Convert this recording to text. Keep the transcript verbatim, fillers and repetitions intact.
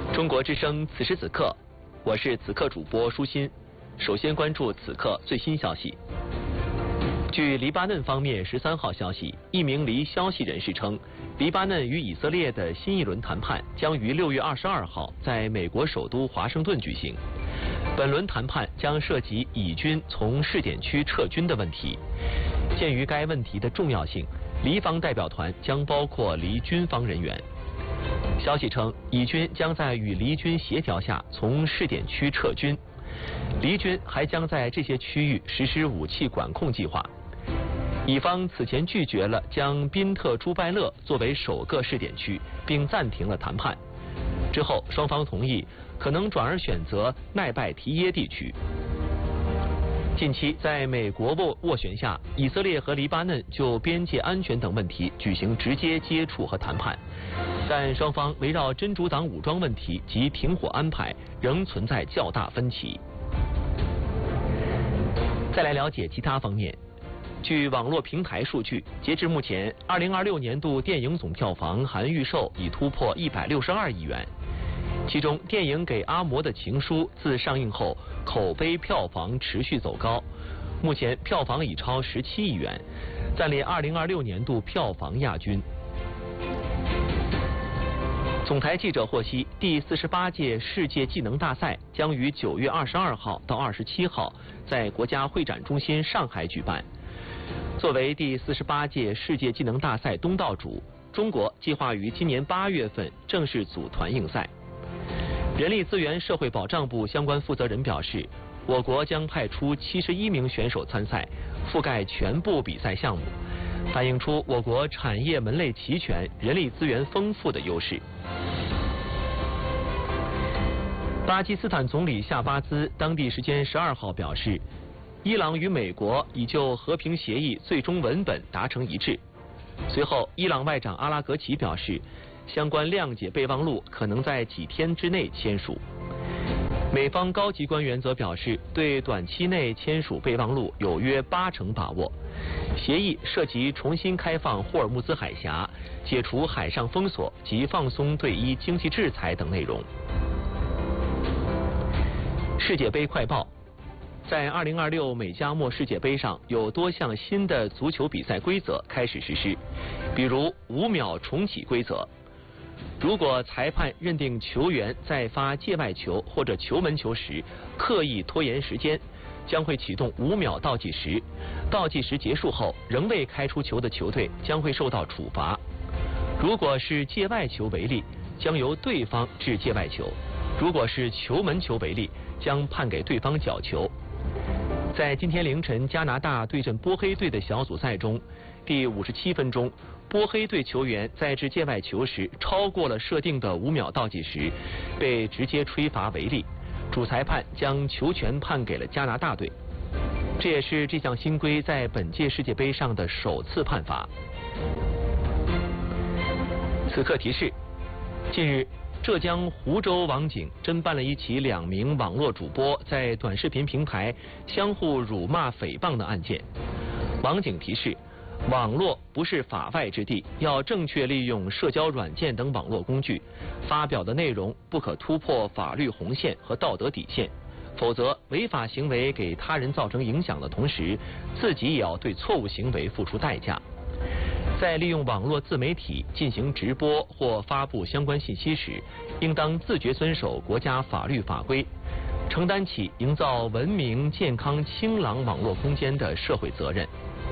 中国之声，此时此刻，我是此刻主播舒心。首先关注此刻最新消息。据黎巴嫩方面十三号消息，一名离消息人士称，黎巴嫩与以色列的新一轮谈判将于六月二十二号在美国首都华盛顿举行。本轮谈判将涉及以军从试点区撤军的问题。鉴于该问题的重要性，黎方代表团将包括黎军方人员。消息称，以军将在与黎军协调下从试点区撤军，黎军还将在这些区域实施武器管控计划。以方此前拒绝了将宾特朱拜勒作为首个试点区，并暂停了谈判。之后，双方同意可能转而选择奈拜提耶地区。近期，在美国斡斡旋下，以色列和黎巴嫩就边界安全等问题举行直接接触和谈判，但双方围绕真主党武装问题及停火安排仍存在较大分歧。再来了解其他方面。据网络平台数据，截至目前，二零二六年度电影总票房含预售已突破一百六十二亿元。其中，电影《给阿嬷的情书》自上映后，口碑票房持续走高，目前票房已超十七亿元，暂列二零二六年度票房亚军。总台记者获悉，第四十八届世界技能大赛将于九月二十二号到二十七号在国家会展中心上海举办。作为第四十八届世界技能大赛东道主，中国计划于今年八月份正式组团应赛。人力资源社会保障部相关负责人表示，我国将派出七十一名选手参赛，覆盖全部比赛项目，反映出我国产业门类齐全、人力资源丰富的优势。巴基斯坦总理夏巴兹当地时间十二号表示，伊朗与美国已就和平协议最终文本达成一致。随后，伊朗外长阿拉格齐表示，相关谅解备忘录可能在几天之内签署。美方高级官员则表示，对短期内签署备忘录有约八成把握。协议涉及重新开放霍尔木兹海峡、解除海上封锁及放松对伊经济制裁等内容。世界杯快报。在二零二六美加墨世界杯上，有多项新的足球比赛规则开始实施，比如五秒重启规则。如果裁判认定球员在发界外球或者球门球时刻意拖延时间，将会启动五秒倒计时。倒计时结束后，仍未开出球的球队将会受到处罚。如果是界外球为例，将由对方掷界外球；如果是球门球为例，将判给对方角球。在今天凌晨加拿大对阵波黑队的小组赛中，第五十七分钟，波黑队球员在掷界外球时超过了设定的五秒倒计时，被直接吹罚违例，主裁判将球权判给了加拿大队。这也是这项新规在本届世界杯上的首次判罚。此刻提示：近日，浙江湖州网警侦办了一起两名网络主播在短视频平台相互辱骂诽谤的案件。网警提示，网络不是法外之地，要正确利用社交软件等网络工具，发表的内容不可突破法律红线和道德底线，否则违法行为给他人造成影响的同时，自己也要对错误行为付出代价。在利用网络自媒体进行直播或发布相关信息时，应当自觉遵守国家法律法规，承担起营造文明、健康、清朗网络空间的社会责任。